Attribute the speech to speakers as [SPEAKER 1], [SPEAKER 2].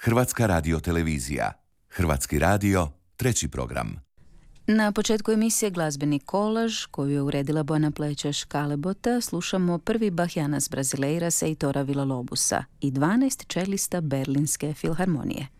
[SPEAKER 1] Hrvatska radiotelevizija. Hrvatski radio, treći program.
[SPEAKER 2] Na početku emisije glazbeni kolaž, koju je uredila Bojana Plečeš Kalebota, slušamo prvi Bahianas Brasileiras Heitora Villa-Lobosa i 12 čelista Berlinske filharmonije.